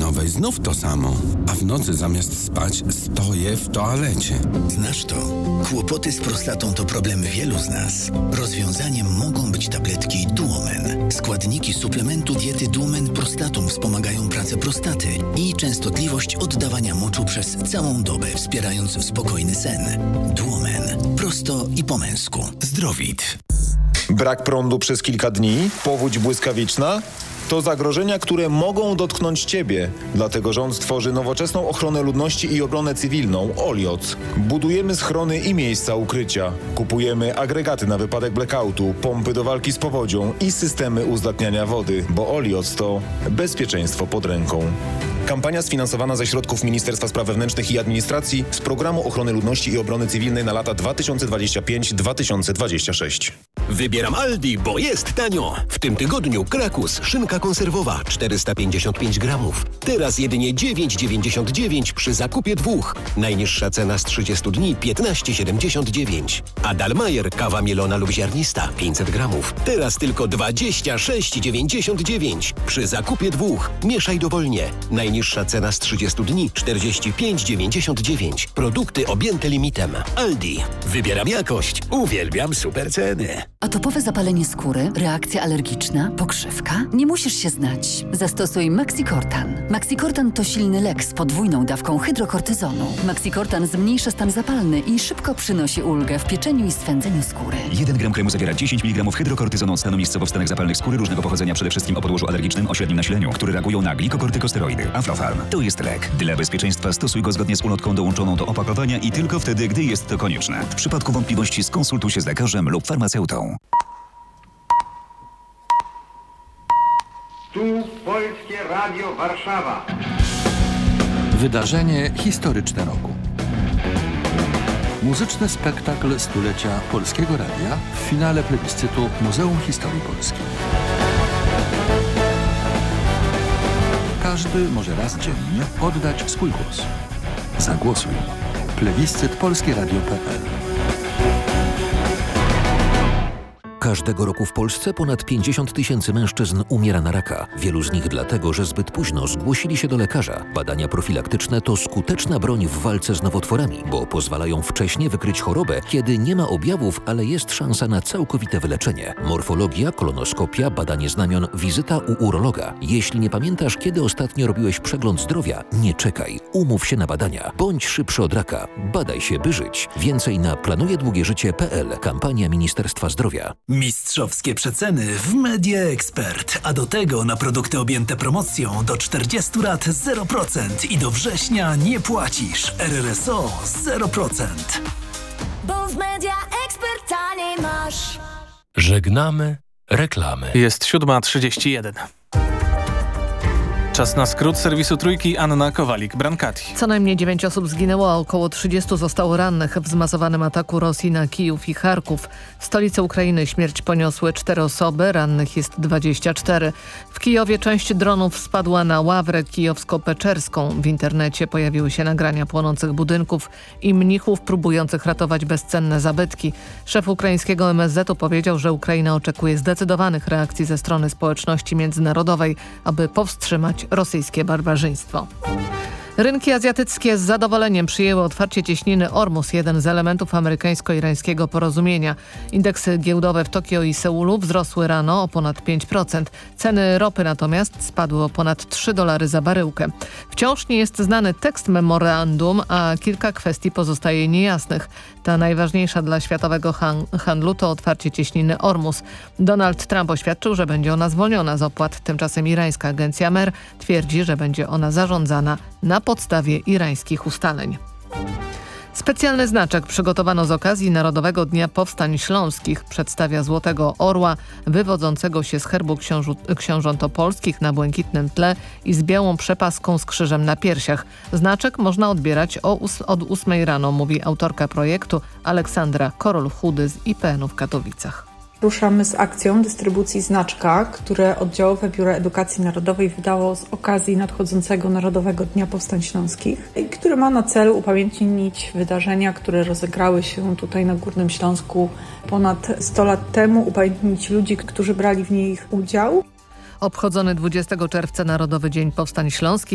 urodzinowej znów to samo. A w nocy zamiast spać stoję w toalecie. Znasz to? Kłopoty z prostatą to problem wielu z nas. Rozwiązaniem mogą być tabletki Duomen. Składniki suplementu diety Duomen Prostatum wspomagają pracę prostaty i częstotliwość oddawania moczu przez całą dobę, wspierając spokojny sen. Duomen. Prosto i po męsku. Zdrowit. Brak prądu przez kilka dni, powódź błyskawiczna to zagrożenia, które mogą dotknąć Ciebie. Dlatego rząd tworzy nowoczesną ochronę ludności i obronę cywilną OLIOC. Budujemy schrony i miejsca ukrycia. Kupujemy agregaty na wypadek blackoutu, pompy do walki z powodzią i systemy uzdatniania wody, bo OLIOC to bezpieczeństwo pod ręką. Kampania sfinansowana ze środków Ministerstwa Spraw Wewnętrznych i Administracji z Programu Ochrony Ludności i Obrony Cywilnej na lata 2025-2026. Wybieram Aldi, bo jest tanio. W tym tygodniu Krakus, szynka konserwowa 455 gramów. Teraz jedynie 9,99 przy zakupie 2. Najniższa cena z 30 dni 15,79. A Dalmajer, kawa mielona lub ziarnista 500 gramów. Teraz tylko 26,99 przy zakupie 2. Mieszaj dowolnie. Najniższa cena z 30 dni 45,99. Produkty objęte limitem. Aldi. Wybieram jakość. Uwielbiam super ceny. Atopowe zapalenie skóry, reakcja alergiczna, pokrzywka? Nie musisz się znać. Zastosuj Maxicortan. Maxicortan to silny lek z podwójną dawką hydrokortyzonu. Maxicortan zmniejsza stan zapalny i szybko przynosi ulgę w pieczeniu i swędzeniu skóry. 1 gram kremu zawiera 10 mg hydrokortyzonu od stanu miejscowo w stanach zapalnych skóry różnego pochodzenia, przede wszystkim o podłożu alergicznym o średnim nasileniu, które reagują na glikokortykosteroidy. Aflofarm. To jest lek. Dla bezpieczeństwa stosuj go zgodnie z ulotką dołączoną do opakowania i tylko wtedy, gdy jest to konieczne. W przypadku wątpliwości skonsultuj się z lekarzem lub farmaceutą. Tu Polskie Radio Warszawa. Wydarzenie historyczne roku. Muzyczny spektakl stulecia Polskiego Radia w finale plebiscytu Muzeum Historii Polski. Każdy może raz dziennie oddać swój głos. Zagłosuj. Plebiscyt polskieradio.pl. Każdego roku w Polsce ponad 50 000 mężczyzn umiera na raka. Wielu z nich dlatego, że zbyt późno zgłosili się do lekarza. Badania profilaktyczne to skuteczna broń w walce z nowotworami, bo pozwalają wcześnie wykryć chorobę, kiedy nie ma objawów, ale jest szansa na całkowite wyleczenie. Morfologia, kolonoskopia, badanie znamion, wizyta u urologa. Jeśli nie pamiętasz, kiedy ostatnio robiłeś przegląd zdrowia, nie czekaj. Umów się na badania. Bądź szybszy od raka. Badaj się, by żyć. Więcej na planujedługieżycie.pl. Kampania Ministerstwa Zdrowia. Mistrzowskie przeceny w Media Expert, a do tego na produkty objęte promocją do 40 lat 0% i do września nie płacisz. RRSO 0%. Bo w Media Expert taniej masz. Żegnamy reklamy. Jest 7:31. Czas na skrót serwisu Trójki. Anna Kowalik-Brankati. Co najmniej 9 osób zginęło, a około 30 zostało rannych w zmasowanym ataku Rosji na Kijów i Charków. W stolicy Ukrainy śmierć poniosły 4 osoby, rannych jest 24. W Kijowie część dronów spadła na ławrę kijowsko-peczerską. W internecie pojawiły się nagrania płonących budynków i mnichów próbujących ratować bezcenne zabytki. Szef ukraińskiego MSZ-u powiedział, że Ukraina oczekuje zdecydowanych reakcji ze strony społeczności międzynarodowej, aby powstrzymać rosyjskie barbarzyństwo. Rynki azjatyckie z zadowoleniem przyjęły otwarcie cieśniny Ormus, jeden z elementów amerykańsko-irańskiego porozumienia. Indeksy giełdowe w Tokio i Seulu wzrosły rano o ponad 5%. Ceny ropy natomiast spadły o ponad $3 za baryłkę. Wciąż nie jest znany tekst memorandum, a kilka kwestii pozostaje niejasnych. Ta najważniejsza dla światowego handlu to otwarcie cieśniny Ormus. Donald Trump oświadczył, że będzie ona zwolniona z opłat. Tymczasem irańska agencja MER twierdzi, że będzie ona zarządzana na podstawie irańskich ustaleń. Specjalny znaczek przygotowano z okazji Narodowego Dnia Powstań Śląskich. Przedstawia złotego orła wywodzącego się z herbu książąt opolskich na błękitnym tle i z białą przepaską z krzyżem na piersiach. Znaczek można odbierać od 8 rano, mówi autorka projektu Aleksandra Korol-Chudy z IPN-u w Katowicach. Ruszamy z akcją dystrybucji znaczka, które Oddziałowe Biuro Edukacji Narodowej wydało z okazji nadchodzącego Narodowego Dnia Powstań Śląskich, który ma na celu upamiętnić wydarzenia, które rozegrały się tutaj na Górnym Śląsku ponad 100 lat temu, upamiętnić ludzi, którzy brali w nich udział. Obchodzony 20 czerwca Narodowy Dzień Powstań Śląskich